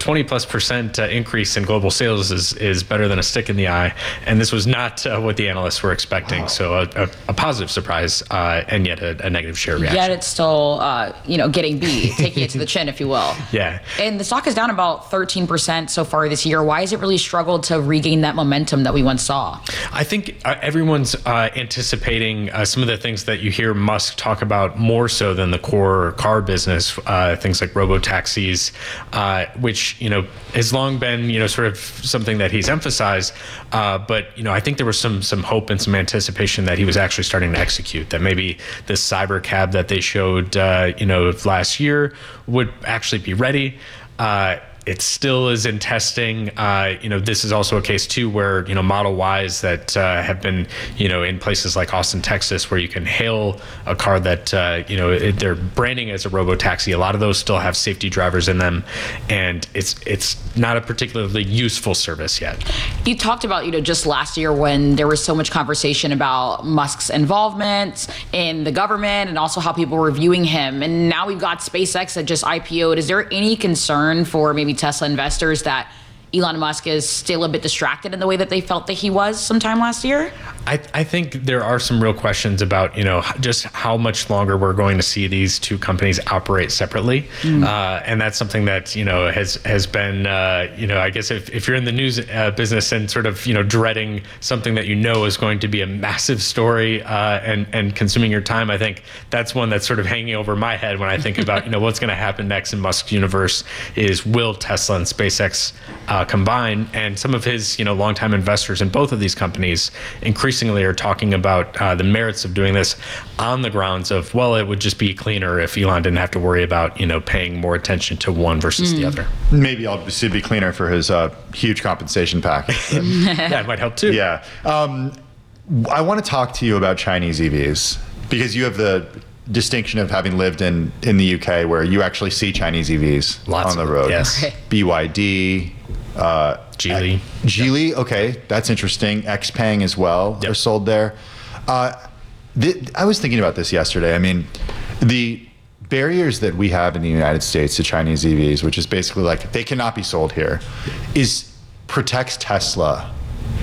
20+% increase in global sales is better than a stick in the eye. And this was not what the analysts were expecting. Wow. So a positive surprise and yet a negative share reaction.
Yet it's still, getting beat, taking it to the chin, if you will.
Yeah.
And the stock is down about 13% so far this year. Why has it really struggled to regain that momentum that we once saw?
I think everyone's anticipating some of the things that you hear Musk talk about more so than the core car business, things like robo-taxis, which, has long been, sort of something that he's emphasized. But, I think there was some hope and some anticipation that he was actually starting to execute, that maybe this cyber cab that they showed, last year would actually be ready. It still is in testing. This is also a case too where Model Ys that have been in places like Austin, Texas, where you can hail a car that they're branding as a robo-taxi. A lot of those still have safety drivers in them, and it's not a particularly useful service yet.
You talked about just last year when there was so much conversation about Musk's involvement in the government and also how people were viewing him, and now we've got SpaceX that just IPO'd. Is there any concern for maybe Tesla investors that Elon Musk is still a bit distracted in the way that they felt that he was sometime last year?
I think there are some real questions about, just how much longer we're going to see these two companies operate separately. And that's something that, has been, I guess if you're in the news business and sort of, dreading something that is going to be a massive story and consuming your time, I think that's one that's sort of hanging over my head when I think about, what's going to happen next in Musk's universe is will Tesla and SpaceX combine? And some of his, longtime investors in both of these companies increasingly are talking about the merits of doing this on the grounds of, well, it would just be cleaner if Elon didn't have to worry about, paying more attention to one versus the other.
Maybe obviously be cleaner for his huge compensation package.
Yeah, it might help too.
Yeah. I want to talk to you about Chinese EVs because you have the distinction of having lived in the UK where you actually see Chinese EVs on the road.
Yes.
BYD,
Geely.
Geely, okay, that's interesting. XPeng as well are sold there. I was thinking about this yesterday. I mean, the barriers that we have in the United States to Chinese EVs, which is basically they cannot be sold here, protects Tesla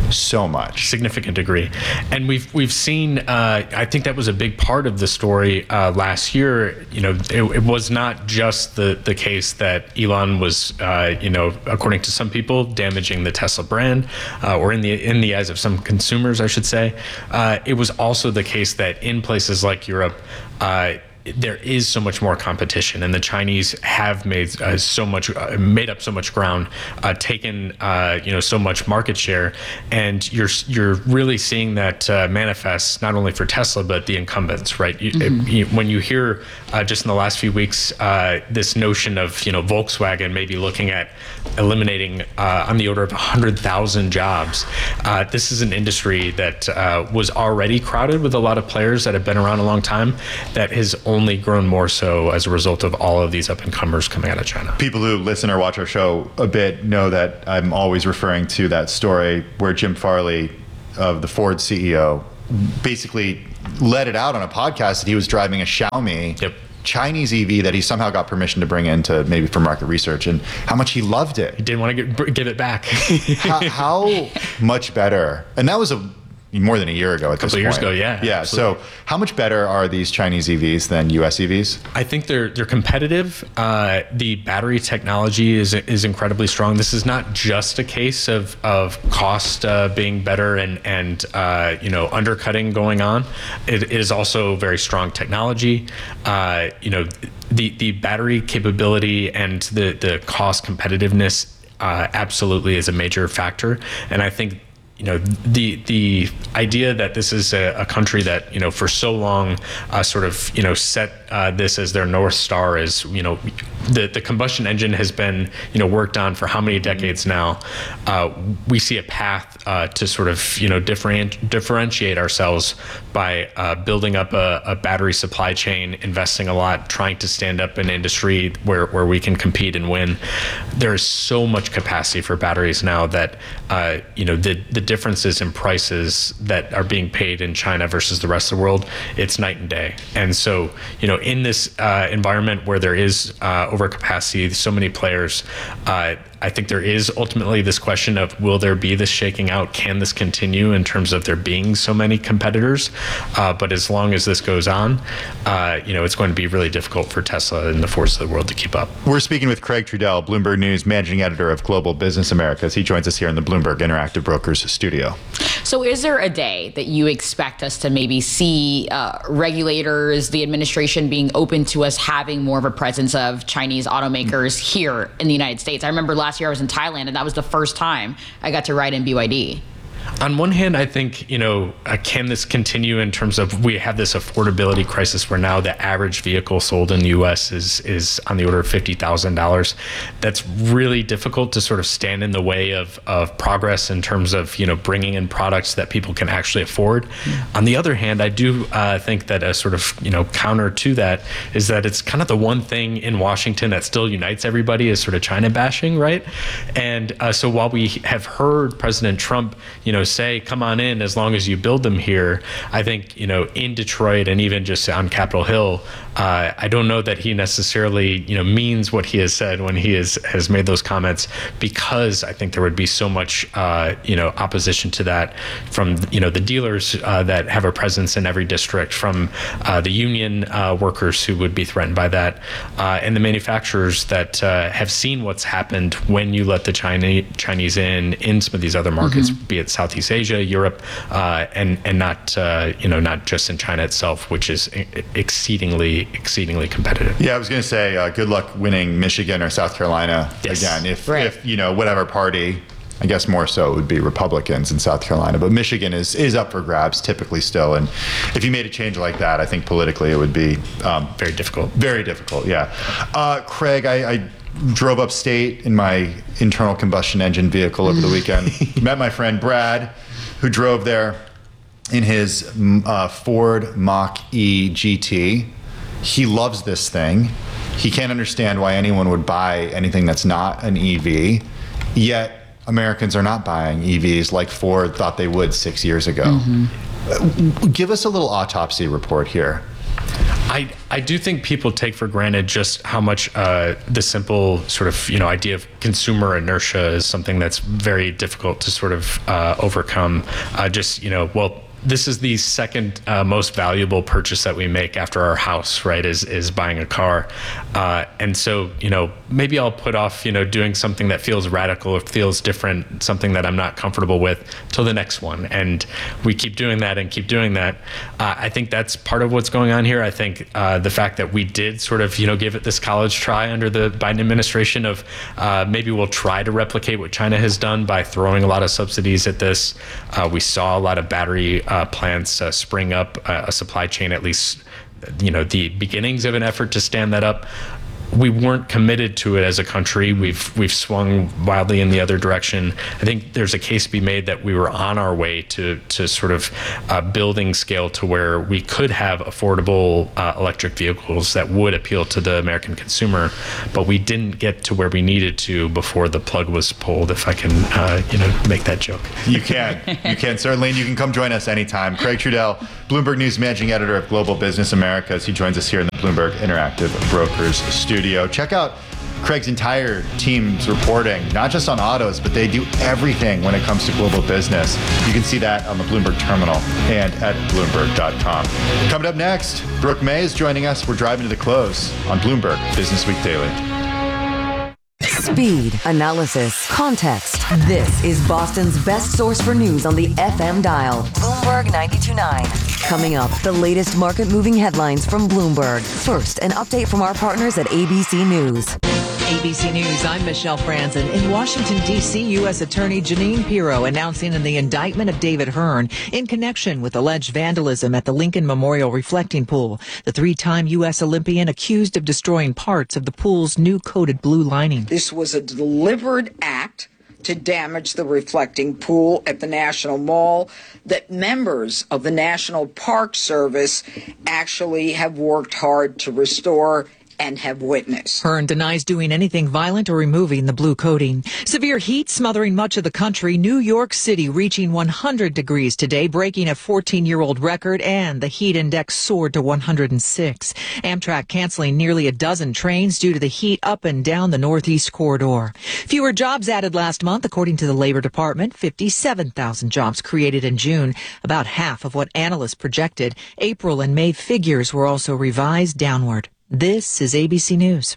so much.
Significant degree. And we've seen, I think that was a big part of the story last year. It was not just the case that Elon was, according to some people, damaging the Tesla brand, or in the eyes of some consumers, I should say. It was also the case that in places like Europe, there is so much more competition, and the Chinese have made up so much ground, taken so much market share, and you're really seeing that manifest not only for Tesla but the incumbents, right? When you hear just in the last few weeks this notion of Volkswagen maybe looking at eliminating on the order of 100,000 jobs, this is an industry that was already crowded with a lot of players that have been around a long time, that has only grown more so as a result of all of these up-and-comers coming out of China.
People who listen or watch our show a bit know that I'm always referring to that story where Jim Farley, of the Ford CEO, basically let it out on a podcast that he was driving a Xiaomi Chinese EV that he somehow got permission to bring into maybe for market research, and how much he loved it.
He didn't want to give it back.
how much better, and that was more than a year ago at this point.
A couple years ago, yeah.
Yeah,
absolutely.
so how much better are these Chinese EVs than US EVs?
I think they're competitive. The battery technology is incredibly strong. This is not just a case of cost being better and undercutting going on. It is also very strong technology. The battery capability and the cost competitiveness absolutely is a major factor. And I think the idea that this is a country that for so long set this as their North Star is the combustion engine has been worked on for how many decades now. We see a path to sort of differentiate ourselves by building up a battery supply chain, investing a lot, trying to stand up an industry where we can compete and win. There is so much capacity for batteries now that the differences in prices that are being paid in China versus the rest of the world, it's night and day. And so, in this environment where there is overcapacity, so many players, I think there is ultimately this question of, will there be this shaking out? Can this continue in terms of there being so many competitors? But as long as this goes on, it's going to be really difficult for Tesla and the Fords of the world to keep up.
We're speaking with Craig Trudell, Bloomberg News managing editor of Global Business Americas. He joins us here in the Bloomberg Interactive Brokers studio.
So is there a day that you expect us to maybe see regulators, the administration being open to us having more of a presence of Chinese automakers here in the United States? I remember last year I was in Thailand, and that was the first time I got to ride in BYD.
On one hand, I think, can this continue in terms of we have this affordability crisis where now the average vehicle sold in the U.S. is on the order of $50,000. That's really difficult to sort of stand in the way of progress in terms of, bringing in products that people can actually afford. On the other hand, I do think that a sort of, counter to that is that it's kind of the one thing in Washington that still unites everybody is sort of China bashing, right? And so while we have heard President Trump, say, come on in as long as you build them here, I think, in Detroit and even just on Capitol Hill, I don't know that he necessarily, means what he has said when he has made those comments, because I think there would be so much, opposition to that from, the dealers that have a presence in every district, from the union workers who would be threatened by that, and the manufacturers that have seen what's happened when you let the Chinese in some of these other markets, be it Southeast Asia, Europe, and not not just in China itself, which is exceedingly competitive.
Yeah, I was going to say, good luck winning Michigan or South Carolina again. If whatever party, I guess more so it would be Republicans in South Carolina, but Michigan is up for grabs typically still. And if you made a change like that, I think politically it would be
very difficult.
Very difficult, yeah. Craig, I drove upstate in my internal combustion engine vehicle over the weekend. Met my friend Brad, who drove there in his Ford Mach-E GT. He loves this thing. He can't understand why anyone would buy anything that's not an EV, yet Americans are not buying EVs like Ford thought they would 6 years ago. Give us a little autopsy report here.
I do think people take for granted just how much the simple sort of, idea of consumer inertia is something that's very difficult to sort of overcome. This is the second most valuable purchase that we make after our house, right, is buying a car. And so, maybe I'll put off, doing something that feels radical or feels different, something that I'm not comfortable with, till the next one. And we keep doing that and keep doing that. I think that's part of what's going on here. I think the fact that we did sort of, give it this college try under the Biden administration of maybe we'll try to replicate what China has done by throwing a lot of subsidies at this. We saw a lot of battery plants spring up, a supply chain, at least, the beginnings of an effort to stand that up. We weren't committed to it as a country. We've swung wildly in the other direction. I think there's a case to be made that we were on our way to sort of building scale to where we could have affordable electric vehicles that would appeal to the American consumer, but we didn't get to where we needed to before the plug was pulled, if I can make that joke.
You can certainly, and you can come join us anytime. Craig Trudell, Bloomberg News Managing Editor of Global Business America, as he joins us here in the Bloomberg Interactive Brokers studio. Check out Craig's entire team's reporting, not just on autos, but they do everything when it comes to global business. You can see that on the Bloomberg Terminal and at Bloomberg.com. Coming up next, Brooke May is joining us. We're driving to the close on Bloomberg Business Week Daily.
Speed, analysis, context. This is Boston's best source for news on the FM dial. Bloomberg 92.9. Coming up, the latest market-moving headlines from Bloomberg. First, an update from our partners at ABC News.
ABC News, I'm Michelle Franzen. In Washington, D.C., U.S. Attorney Jeanine Pirro announcing the indictment of David Hearn in connection with alleged vandalism at the Lincoln Memorial Reflecting Pool. The three-time U.S. Olympian accused of destroying parts of the pool's new coated blue lining.
This was a deliberate act to damage the reflecting pool at the National Mall that members of the National Park Service actually have worked hard to restore and have witnessed.
Hearn denies doing anything violent or removing the blue coating. Severe heat smothering much of the country. New York City reaching 100 degrees today, breaking a 14-year-old record, and the heat index soared to 106. Amtrak canceling nearly a dozen trains due to the heat up and down the Northeast Corridor. Fewer jobs added last month, according to the Labor Department. 57,000 jobs created in June, about half of what analysts projected. April and May figures were also revised downward. This is ABC News.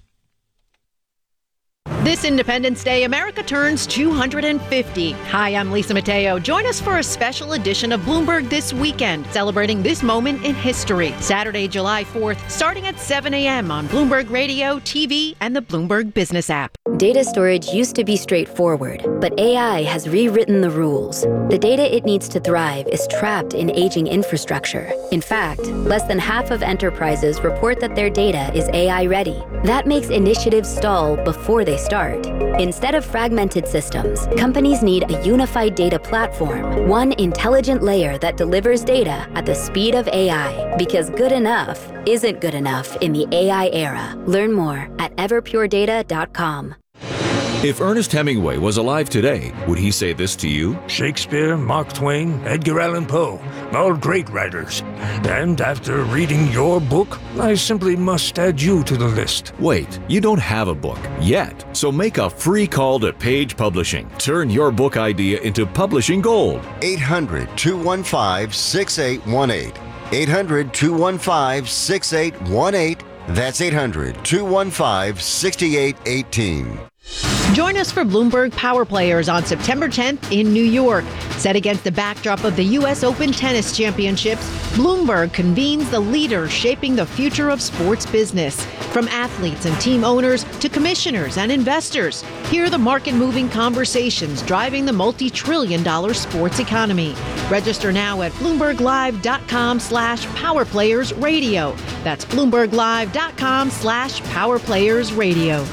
This Independence Day, America turns 250. Hi, I'm Lisa Mateo. Join us for a special edition of Bloomberg This Weekend, celebrating this moment in history. Saturday, July 4th, starting at 7 a.m. on Bloomberg Radio, TV, and the Bloomberg Business app.
Data storage used to be straightforward, but AI has rewritten the rules. The data it needs to thrive is trapped in aging infrastructure. In fact, less than half of enterprises report that their data is AI ready. That makes initiatives stall before they start. Instead of fragmented systems, companies need a unified data platform, one intelligent layer that delivers data at the speed of AI, because good enough isn't good enough in the AI era. Learn more at everpuredata.com.
If Ernest Hemingway was alive today, would he say this to you?
Shakespeare, Mark Twain, Edgar Allan Poe, all great writers. And after reading your book, I simply must add you to the list.
Wait, you don't have a book yet, so make a free call to Page Publishing. Turn your book idea into publishing gold.
800-215-6818. 800-215-6818. That's 800-215-6818.
Join us for Bloomberg Power Players on September 10th in New York. Set against the backdrop of the U.S. Open Tennis Championships, Bloomberg convenes the leaders shaping the future of sports business. From athletes and team owners to commissioners and investors, hear the market-moving conversations driving the multi-trillion-dollar sports economy. Register now at BloombergLive.com/PowerPlayersRadio. That's BloombergLive.com/PowerPlayersRadio.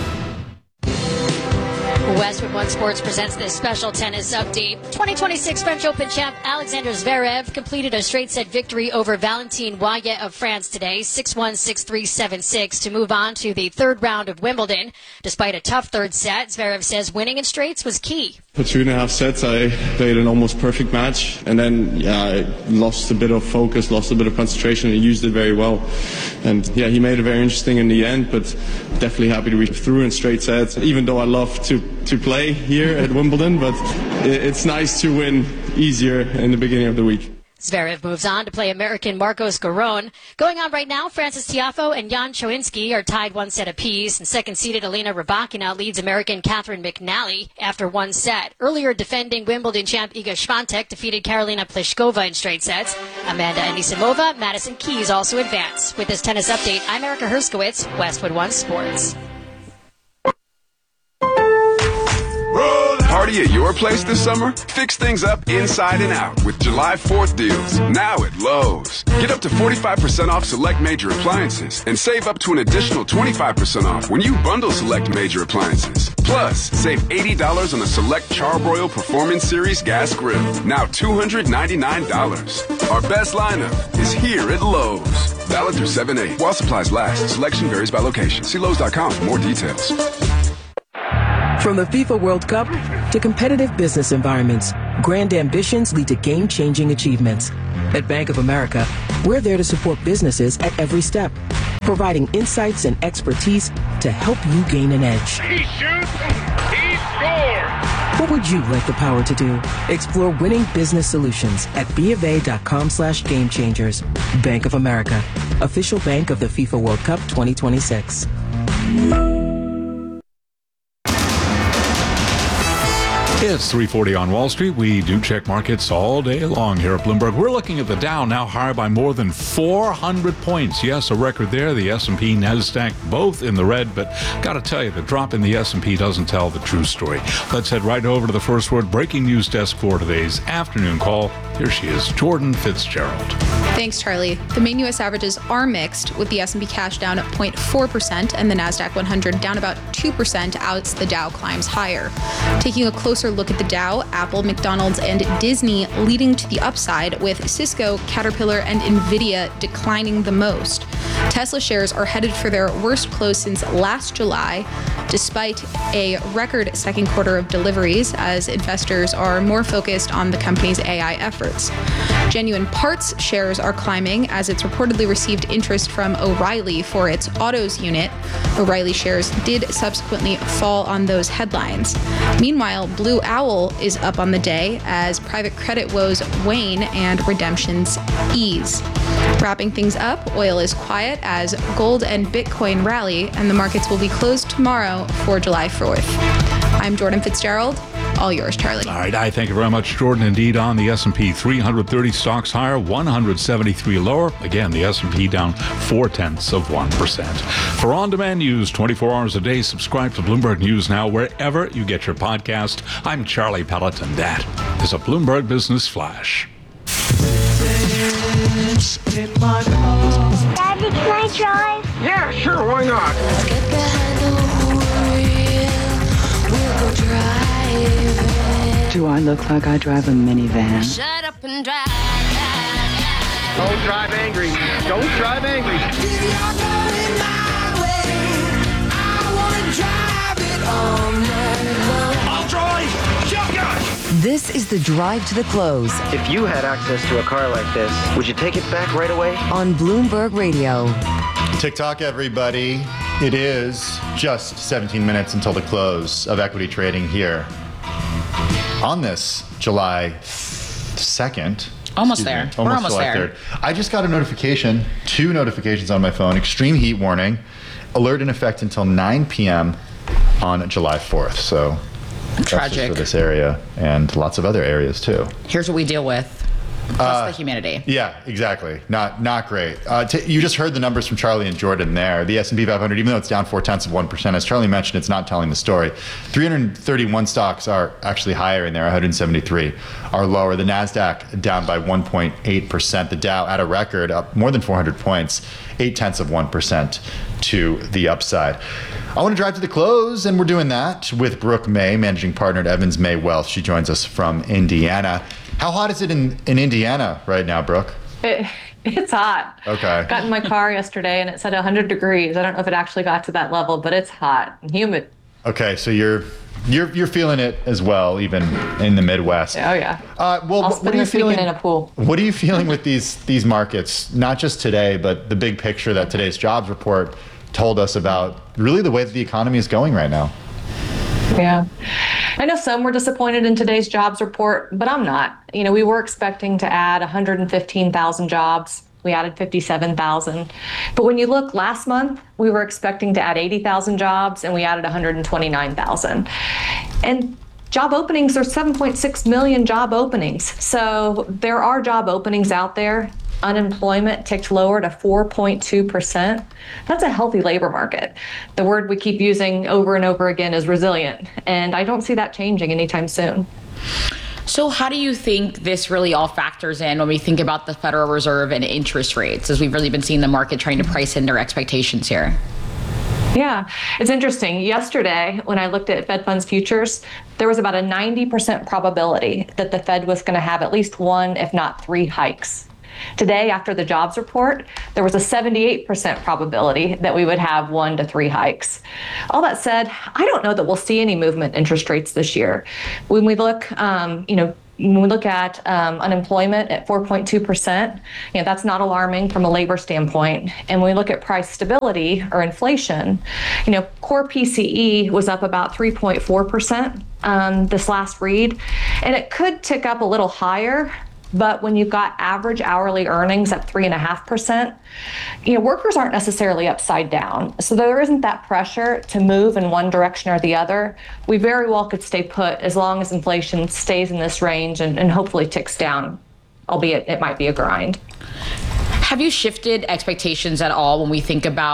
Westwood One Sports presents this special tennis update. 2026 French Open champ Alexander Zverev completed a straight-set victory over Valentin Wayet of France today, 6-1, 6-3, 7-6, to move on to the third round of Wimbledon. Despite a tough third set, Zverev says winning in straights was key
For 2.5 sets, I played an almost perfect match, and then I lost a bit of focus, lost a bit of concentration, and used it very well. And he made it very interesting in the end, but definitely happy to be through in straight sets. Even though I love to play here at Wimbledon, but it's nice to win easier in the beginning of the week.
Zverev moves on to play American Marcos Giron. Going on right now, Francis Tiafoe and Jan Choinski are tied 1 set apiece, and second-seeded Elena Rybakina leads American Catherine McNally after 1 set. Earlier, defending Wimbledon champ Iga Swiatek defeated Karolina Pliskova in straight sets. Amanda Anisimova, Madison Keys also advance. With this tennis update, I'm Erica Herskowitz, Westwood One Sports.
Party at your place this summer? Fix things up inside and out with July 4th deals. Now at Lowe's. Get up to 45% off select major appliances and save up to an additional 25% off when you bundle select major appliances. Plus, save $80 on a select Charbroil Performance Series gas grill. Now $299. Our best lineup is here at Lowe's. Valid through 7/8. While supplies last. Selection varies by location. See Lowe's.com for more details.
From the FIFA World Cup to competitive business environments, grand ambitions lead to game-changing achievements. At Bank of America, we're there to support businesses at every step, providing insights and expertise to help you gain an edge.
He shoots, he scores!
What would you like the power to do? Explore winning business solutions at BofA.com/gamechangers. Bank of America, official bank of the FIFA World Cup 2026.
It's 3:40 on Wall Street. We do check markets all day long here at Bloomberg. We're looking at the Dow now higher by more than 400 points. Yes, a record there. The S&P, NASDAQ, both in the red, but got to tell you, the drop in the S&P doesn't tell the true story. Let's head right over to the First Word breaking news desk for today's afternoon call. Here she is, Jordan Fitzgerald.
Thanks, Charlie. The main U.S. averages are mixed, with the S&P cash down at 0.4% and the NASDAQ 100 down about 2% as the Dow climbs higher. Taking a closer look at the Dow, Apple, McDonald's, and Disney leading to the upside, with Cisco, Caterpillar, and Nvidia declining the most. Tesla shares are headed for their worst close since last July, despite a record second quarter of deliveries, as investors are more focused on the company's AI efforts. Genuine Parts shares are climbing as it's reportedly received interest from O'Reilly for its autos unit. O'Reilly shares did subsequently fall on those headlines. Meanwhile, Blue Owl is up on the day as private credit woes wane and redemptions ease. Wrapping things up, oil is quiet as gold and Bitcoin rally, and the markets will be closed tomorrow for July 4th. I'm Jordan Fitzgerald. All yours, Charlie.
All right, I thank you very much, Jordan. Indeed, on the S&P, 330 stocks higher, 173 lower. Again, the S&P down 0.4%. For on-demand news 24 hours a day, subscribe to Bloomberg News Now wherever you get your podcast. I'm Charlie Pelleton. That is a Bloomberg Business Flash.
Daddy, can I drive? Yeah, sure, why not? Let's get behind the wheel. We'll go driving.
Do I look like I drive a minivan?
Shut up and drive. Don't drive angry. Don't drive angry. I'll drive. Shotgun.
This is the Drive to the Close
If you had access to a car like this, would you take it back right away?
on Bloomberg Radio.
TikTok, everybody. It is just 17 minutes until the close of equity trading here on this July 2nd.
Almost there. We're almost
July
there.
3rd. I just got a notification, 2 notifications on my phone, extreme heat warning, alert in effect until 9 p.m. on July 4th. So that's just
Tragic.
for this area and lots of other areas too.
Here's what we deal with. Plus the humidity.
Yeah, exactly. Not great. You just heard the numbers from Charlie and Jordan there. The S&P 500, even though it's down 0.4%, as Charlie mentioned, it's not telling the story. 331 stocks are actually higher in there. 173 are lower. The NASDAQ down by 1.8%. The Dow at a record up more than 400 points, 0.8% to the upside. I want to drive to the close, and we're doing that with Brooke May, managing partner at Evans May Wealth. She joins us from Indiana. How hot is it in Indiana right now, Brooke?
It's hot.
Okay.
Got in my car yesterday and it said 100 degrees. I don't know if it actually got to that level, but it's hot and humid.
Okay, so you're feeling it as well, even in the Midwest.
Oh yeah.
Well, what are you feeling
in a pool?
What are you feeling with these markets? Not just today, but the big picture that today's jobs report told us about. Really, the way that the economy is going right now.
Yeah. I know some were disappointed in today's jobs report, but I'm not. We were expecting to add 115,000 jobs. We added 57,000. But when you look last month, we were expecting to add 80,000 jobs and we added 129,000. And job openings are 7.6 million job openings. So there are job openings out there. Unemployment ticked lower to 4.2%. That's a healthy labor market. The word we keep using over and over again is resilient. And I don't see that changing anytime soon.
So how do you think this really all factors in when we think about the Federal Reserve and interest rates, as we've really been seeing the market trying to price in their expectations here?
Yeah, it's interesting. Yesterday, when I looked at Fed funds futures, there was about a 90% probability that the Fed was going to have at least one, if not three hikes. Today, after the jobs report, there was a 78% probability that we would have 1 to 3 hikes. All that said, I don't know that we'll see any movement in interest rates this year. When we look, when we look at unemployment at 4.2%, that's not alarming from a labor standpoint. And when we look at price stability or inflation, core PCE was up about 3.4% this last read, and it could tick up a little higher. But when you've got average hourly earnings at 3.5%, workers aren't necessarily upside down. So there isn't that pressure to move in one direction or the other. We very well could stay put as long as inflation stays in this range and hopefully ticks down, albeit it might be a grind.
Have you shifted expectations at all when we think about